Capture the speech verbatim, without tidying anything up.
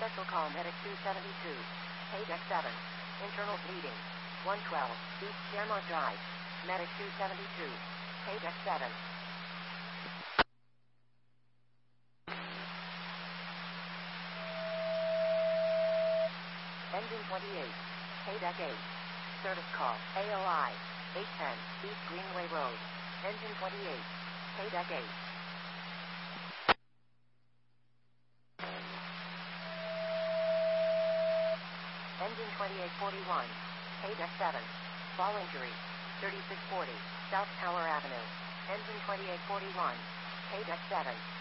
Special call Medic two seventy-two. Paydeck seven. Internal bleeding. one twelve. East Shamrock Drive. Medic two seventy-two. Paydeck seven. Engine twenty-eight. Paydeck eight. Service call. A O I. eight ten. East Greenway Road. Engine twenty-eight. Paydeck eight. Engine twenty-eight forty-one. Paydeck seven. Fall injury. thirty-six forty. South Tower Avenue. Engine twenty-eight forty-one. Paydeck seven.